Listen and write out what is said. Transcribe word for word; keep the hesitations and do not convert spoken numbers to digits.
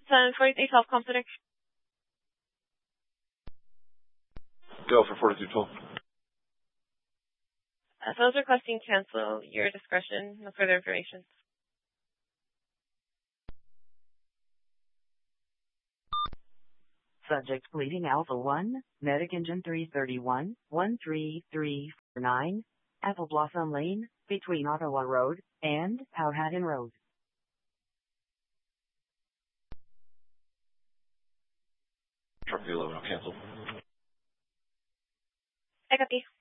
ten forty-three twelve, Complex. Go for forty-two twelve. Uh, so I was requesting cancel your discretion. No further information. Subject bleeding Alpha one, Medic Engine three thirty-one, one three three four nine, Apple Blossom Lane, between Ottawa Road and Powhatan Road. Truck eleven, I'll cancel. I copy.